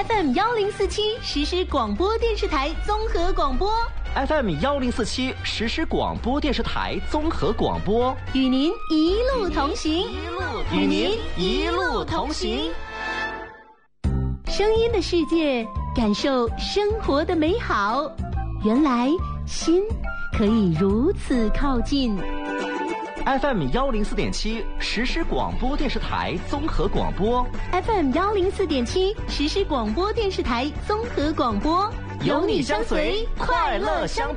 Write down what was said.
FM1047实时广播电视台综合广播。 FM1047实时广播电视台综合广播， 与您一路同行， 与您一路同行。 声音的世界，感受生活的美好。原来心可以如此靠近。 FM104.7实时广播电视台综合广播， FM104.7实时广播电视台综合广播， 有你相随，快乐相